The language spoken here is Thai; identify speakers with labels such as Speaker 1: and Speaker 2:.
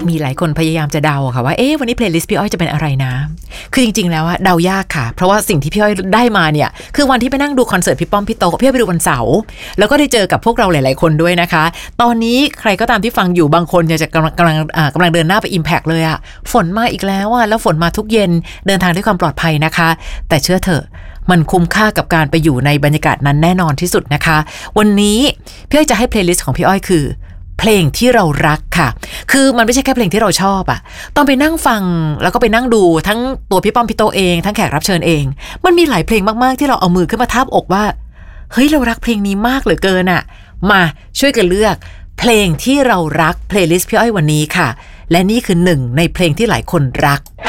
Speaker 1: มีหลายคนพยายามจะเดาค่ะว่าวันนี้เพลย์ลิสต์พี่อ้อยจะเป็นอะไรนะคือจริงๆแล้วอะเดายากค่ะเพราะว่าสิ่งที่พี่อ้อยได้มาเนี่ยคือวันที่ไปนั่งดูคอนเสิร์ตพี่ป้อมพี่โตพี่อ้อยไปดูวันเสาร์แล้วก็ได้เจอกับพวกเราหลายๆคนด้วยนะคะตอนนี้ใครก็ตามที่ฟังอยู่บางคนจะกำลังเดินหน้าไป Impact เลยอะฝนมาอีกแล้วอะแล้วฝนมาทุกเย็นเดินทางด้วยความปลอดภัยนะคะแต่เชื่อเถอะมันคุ้มค่ากับการไปอยู่ในบรรยากาศนั้นแน่นอนที่สุดนะคะวันนี้พี่อ้อยจะให้เพลย์ลิสต์ของพี่อ้อยคือเพลงที่เรารักค่ะคือมันไม่ใช่แค่เพลงที่เราชอบอะตอนไปนั่งฟังแล้วก็ไปนั่งดูทั้งตัวพี่ป้อมพี่โตเองทั้งแขกรับเชิญเองมันมีหลายเพลงมากๆที่เราเอามือขึ้นมาทาบอกว่าเฮ้ยเรารักเพลงนี้มากเหลือเกินอะมาช่วยกันเลือกเพลงที่เรารักเพลย์ลิสต์พี่อ้อยวันนี้ค่ะและนี่คือหนึ่งในเพลงที่หลายคนรัก